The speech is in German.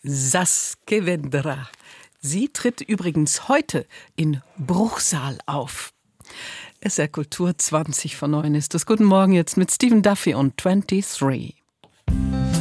Saskia Vendra. Sie tritt übrigens heute in Bruchsal auf. SR Kultur 20 vor 9 ist es. Guten Morgen jetzt mit Stephen Duffy und 23.